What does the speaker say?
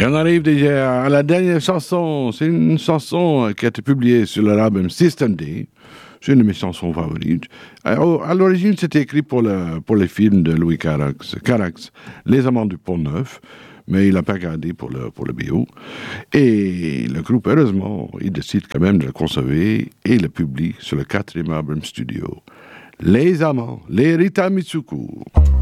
Et on arrive déjà à la dernière chanson. C'est une chanson qui a été publiée sur l'album System D. C'est une de mes chansons favorites. À l'origine, c'était écrit pour les films de Louis Carax, Les Amants du Pont-Neuf, mais il n'a pas gardé pour le bio. Et le groupe, heureusement, il décide quand même de le conserver et le publie sur le 4e album studio. Les Amants, les Rita Mitsuko.